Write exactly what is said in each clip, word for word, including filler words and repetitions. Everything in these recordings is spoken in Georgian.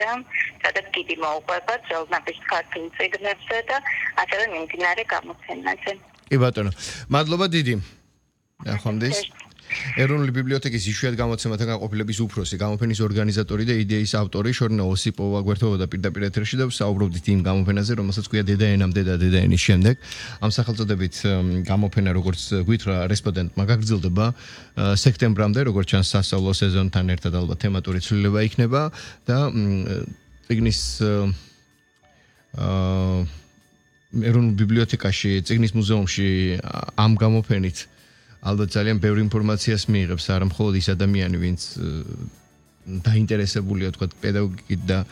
სადაც დიდი მოუყვება ძველნაბის ქართულ წიგნებზე და ასევე მიმდინარე გამოცემაზე. კი ბატონო, მადლობა დიდი. ნახვამდის. ეროვნული ბიბლიოთეკის იშვიათ გამოცემათა განყოფილების უფროსი, გამოფენის ორგანიზატორი და იდეის ავტორი შორნა ოსიპოვა გვერდთხოვდა პირდაპირ ეთერში და საუბრობდით იმ გამოფენაზე, რომელსაც ქვია დედაენამდე და დედაენის შემდეგ. ამ სახელწოდებით გამოფენა, როგორც გვითხრა რესპონდენტმა, გაგრძელდება სექტემბრამდე, როგორც ჩანს სასწავლო სეზონთან ერთად ალბათ თემატური ცვლილება იქნება და წიგნის ეროვნულ ბიბლიოთეკაში, წიგნის მუზეუმში ამ გამოფენით ალბათ ძალიან ბევრი ინფორმაციას მიიღებს არა მხოლოდ ის ადამიანი, ვინც დაინტერესებულია თქვა პედაგოგიკით და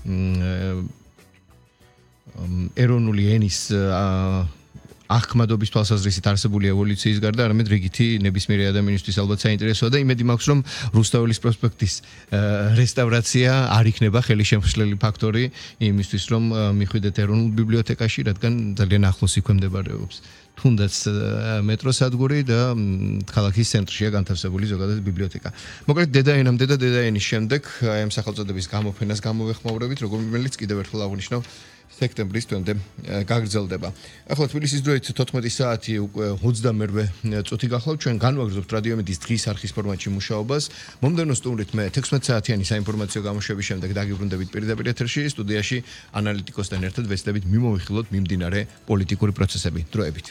ეროვნული ენის აღქმადობის თვალსაზრისით არსებული ევოლუციის გარდა, არამედ რიგითი ნებისმიერი ადამიანისთვის ალბათ საინტერესოა და იმედი მაქვს, რომ რუსთაველის პროსპექტის რესტავრაცია არ იქნება ხელისშემშლელი ფაქტორი იმისთვის, რომ მიხვიდეთ ეროვნულ ბიბლიოთეკაში, რადგან ძალიან ახლოს იქვე მდებარეობს. თუნდაც მეტროსადგური და ქალაქის ცენტრშია განთავსებული ზოგადად ბიბლიოთეკა. მოკლედ დედაენამდე და დედაენის შემდეგ აი ამ სახელწოდების გამოფენას გამოვეხმაურებით, რომელიც კიდევ ერთხელ აღნიშნავ სექტემბრის თვემდე გაგრძელდება. ახლა თბილისის დროით თოთხმეტი საათი უკვე ოცდამერვე წუთი გახლავთ, ჩვენ განვაგრძობთ რადიომედის დღის არხის ფორმატში მუშაობას. მომდევნო სტუმრით მე თექვსმეტ საათიანი საინფორმაციო გამოშვების შემდეგ დაგიბრუნდებით პირდაპირ ეთერში, სტუდიაში ანალიტიკოსთან ერთად ვეცდებით მიმოვიხილოთ მიმდინარე პოლიტიკური პროცესები. დროებით.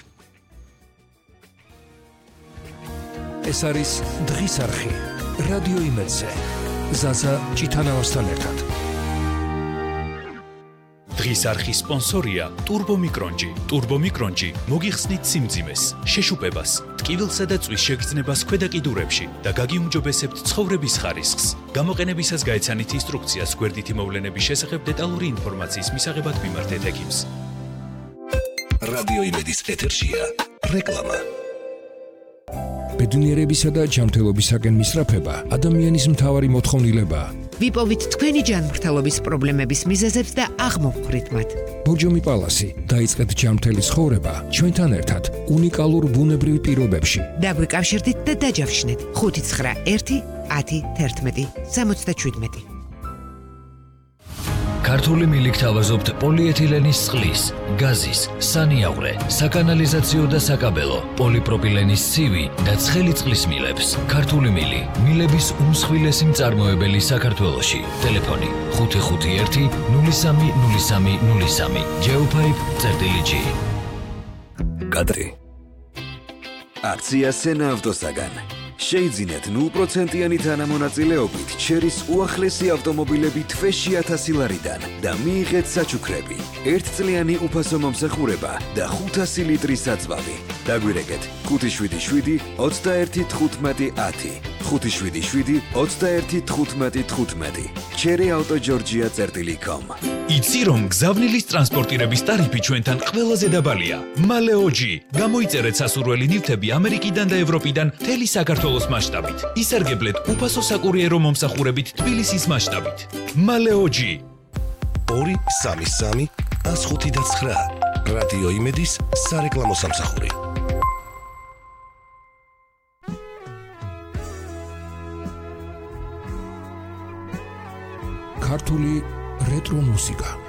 ეს არის დღის არხი რადიო იმედზე ზაზა ჭიტანავასთან ერთად. დღის არხის სპონსორია ტურბო მიკრონჯი. ტურბო მიკრონჯი მოგიხსნით სიმძიმეს, შეშუპებას, ტკივილსა და წვის შეგრძნებას ქვედა კიდურებში და გაგიუმჯობესებთ ცხოვრების ხარისხს. გამოყენებისას გაეცანით ინსტრუქციას გვერდითი მოვლენების შესახებ დეტალური ინფორმაციის მისაღებად მიმართეთ ექიმს. რადიო იმედის ეთერშია რეკლამა. ბედნიერებისა და ჯანმრთელობისაკენ მისწრაფება ადამიანის მთავარი მოთხოვნილებაა. ვიპოვით თქვენი ჯანმრთელობის პრობლემების მიზეზებს და აღმოვხვრით მათ. ბოჯომი პალასი დაიწყეთ ჯანმრთელი ცხოვრება ჩვენთან ერთად უნიკალურ ბუნებრივ პირობებში. დაგვიკავშირდით და დაჯავშნეთ ხუთი ცხრა ერთი ათი თერთმეტი სამოცდაშვიდმეტი. ქართული მილიქ თავაზობთ პოლიეთილენის წყლის, გაზის, სანიავრე, საკანალიზაციო და საკაბელო, პოლიპროპილენის ცივი და ცხელი წყლის მილებს. ქართული მილი, მილების უმსხვილესი მწარმოებელი საქართველოში. ტელეფონი ხუთი ხუთი ერთი ნული სამი ნული სამი ნული სამი. ჯეოფაიფ წერტილი ჯი. კადრი. აქცია სენა ავტოსაგან. შეიძინეთ ნულ პროცენტიანი თანამონაწილეობით ჩერის უახლესი ავტომობილები თვეში ათასი ლარიდან და მიიღეთ საჩუქრები, ერთწლიანი უფასო მომსახურება და ხუთასი ლიტრის საწვავი. დაგვირეკეთ ხუთი შვიდი შვიდი ოცდაერთი თხუთმეტი ათი, ხუთი შვიდი შვიდი ოცდაერთი თხუთმეტი თხუთმეტი. ჩერი ავტო ჯორჯია წერტილი კომ. იცი რომ გზავნილის ტრანსპორტირების ტარიფი ჩვენთან ყველაზე დაბალია. მალეოჯი. გამოიწერეთ სასურველი ნივთები ამერიკიდან და ევროპიდან მთელი საქართველოს მასშტაბით. ისარგებლეთ უფასო საკურიერო მომსახურებით თბილისის მასშტაბით. მალეოჯი. ორი სამი სამი ას ხუთი და ცხრა. რადიო იმედის სარეკლამო სამსახური. ქართული რეტრო მუსიკა.